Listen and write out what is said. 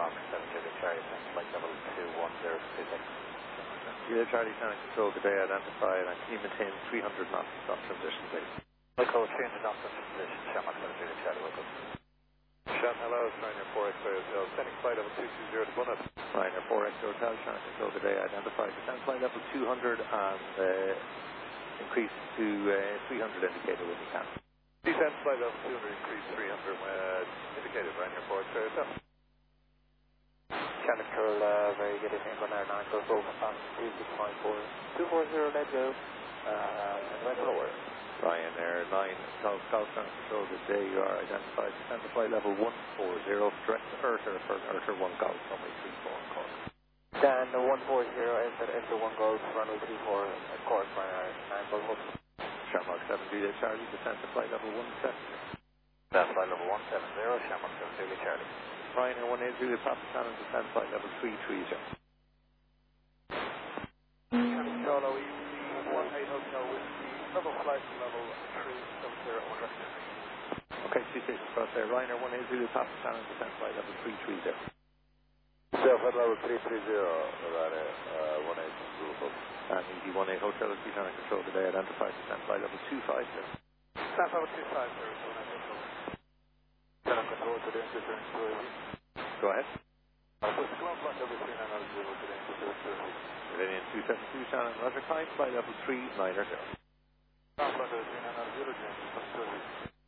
Mark 7 Juliet Charlie, flight level 21026. Juliet Charlie, Shannon Control, good day, identified, and can you maintain 300 knots stop transition, please? Echo 300 knots stop transition, Shamrock 7 Juliet Charlie, welcome. Shan, hello, Ryanair 4X Hotel, sending flight level 220 to Bunnet. Ryanair 4X Hotel, Shannon Control, good day, identified, descend flight level 200 and increase to 300 indicated when you can. Descend flight level 200, increase 300 indicated, Ryanair 4X Hotel. Shannon Control, very good evening, Ryanair 9, go over fast, 240, let go, and went lower. Ryanair 9, Golf Shannon Control, good day, you are identified, descend to flight level 140, direct to Erter for Erter 1 Golf, runway 34 Cork. Dan 140, Erter 1 Golf, runway 34 Cork, Ryanair 9, Golf. Shamrock 7 Juliet Charlie, descend to flight level 170. That's flight level 170, Shamrock 7 Juliet Charlie. Ryanair 18 Juliet Papa Shannon, descend flight level 330. Shannon Control, OE 18 Hotel Whiskey, level flight level 370, direct. Okay, 2 stations across there. Ryanair 18 Juliet Papa Shannon, descend flight level 330. Flight level 330, Ryanair 18 Juliet. And ED18 Hotel Whiskey Shannon Control, today identified, descend flight level 250. Staff level 250, Shannon Control, today return to OE. Go ahead. What's the ground flight level 390, today return to OE. Iranian 272 Shannon, Roger, climb flight level 390. Ground flight level 390, James, to OE.